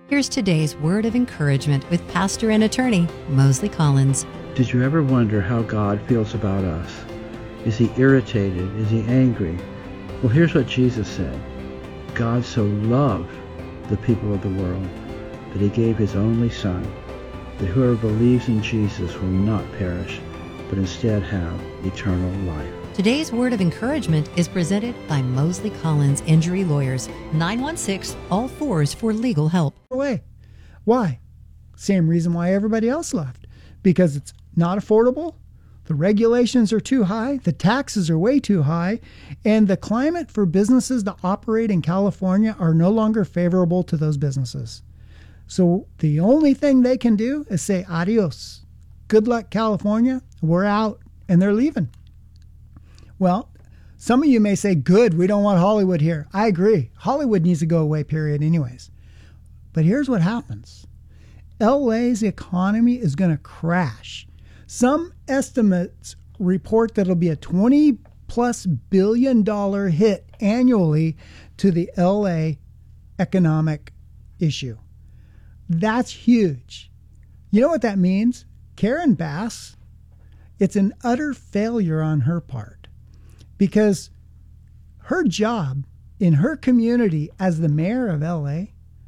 Here's today's word of encouragement with pastor and attorney Mosley Collins. Did you ever wonder how God feels about us? Is he irritated? Is he angry? Well, here's what Jesus said. God so loved the people of the world that he gave his only Son, that whoever believes in Jesus will not perish, but instead have eternal life. Today's word of encouragement is presented by Mosley Collins Injury Lawyers, 916-ALL-4s for legal help. Why? Same reason why everybody else left. Because it's not affordable, the regulations are too high, the taxes are way too high, and the climate for businesses to operate in California are no longer favorable to those businesses. So the only thing they can do is say, adios. Good luck, California. We're out. And they're leaving. Well, some of you may say, good, we don't want Hollywood here. I agree. Hollywood needs to go away, period, anyways. But here's what happens. LA's economy is going to crash. Some estimates report that it'll be a $20+ billion hit annually to the LA economic issue. That's huge. You know what that means? Karen Bass, it's an utter failure on her part because her job in her community as the mayor of LA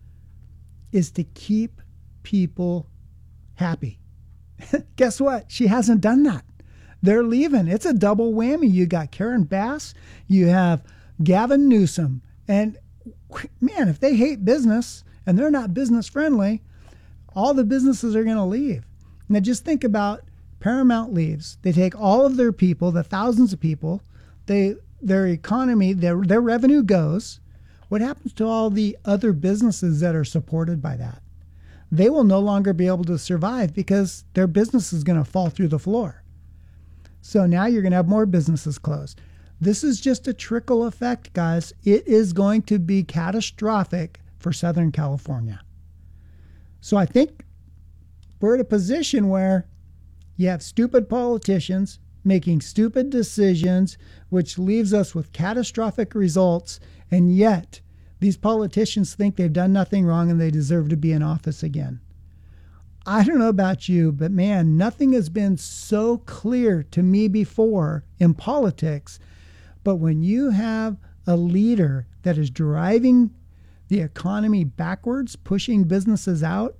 is to keep people happy. Guess what? She hasn't done that. They're leaving. It's a double whammy. You got Karen Bass, you have Gavin Newsom. And man, if they hate business and they're not business friendly, all the businesses are going to leave. Now just think about Paramount leaves. They take all of their people, the thousands of people, their economy, their revenue goes. What happens to all the other businesses that are supported by that? They will no longer be able to survive because their business is going to fall through the floor. So now you're going to have more businesses closed. This is just a trickle effect, guys. It is going to be catastrophic for Southern California. So I think we're at a position where you have stupid politicians making stupid decisions, which leaves us with catastrophic results, and yet these politicians think they've done nothing wrong and they deserve to be in office again. I don't know about you, but man, nothing has been so clear to me before in politics. But when you have a leader that is driving the economy backwards, pushing businesses out,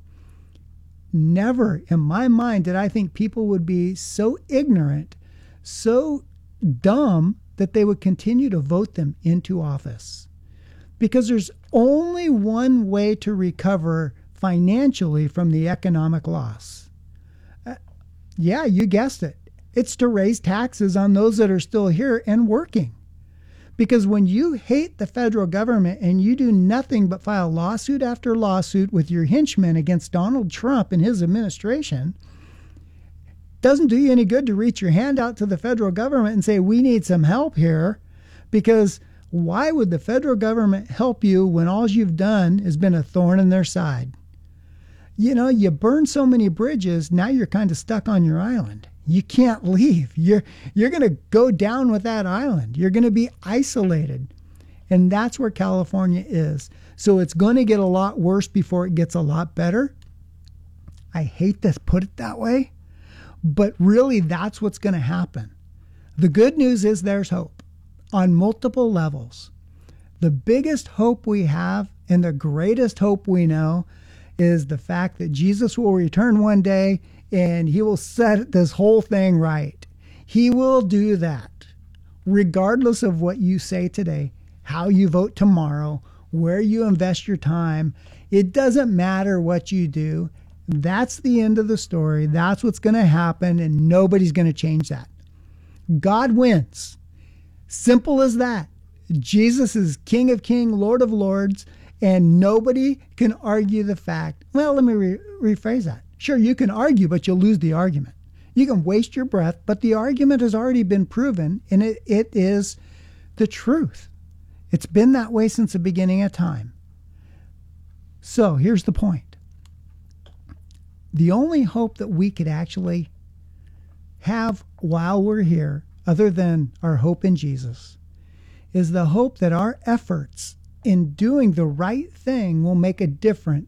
never in my mind did I think people would be so ignorant, so dumb that they would continue to vote them into office. Because there's only one way to recover financially from the economic loss. Yeah, you guessed it. It's to raise taxes on those that are still here and working. Because when you hate the federal government and you do nothing but file lawsuit after lawsuit with your henchmen against Donald Trump and his administration, doesn't do you any good to reach your hand out to the federal government and say, we need some help here. Because why would the federal government help you when all you've done has been a thorn in their side? You know, you burn so many bridges, now you're kind of stuck on your island. You can't leave. You're going to go down with that island. You're going to be isolated. And that's where California is. So it's going to get a lot worse before it gets a lot better. I hate to put it that way, but really that's what's going to happen. The good news is there's hope on multiple levels. The biggest hope we have and the greatest hope we know is the fact that Jesus will return one day and he will set this whole thing right. He will do that regardless of what you say today, how you vote tomorrow, where you invest your time. It doesn't matter what you do. That's the end of the story. That's what's going to happen, and nobody's going to change that. God wins. Simple as that. Jesus is King of Kings, Lord of Lords, and nobody can argue the fact. Well, let me rephrase that. Sure, you can argue, but you'll lose the argument. You can waste your breath, but the argument has already been proven, and it is the truth. It's been that way since the beginning of time. So here's the point. The only hope that we could actually have while we're here, other than our hope in Jesus, is the hope that our efforts in doing the right thing will make a difference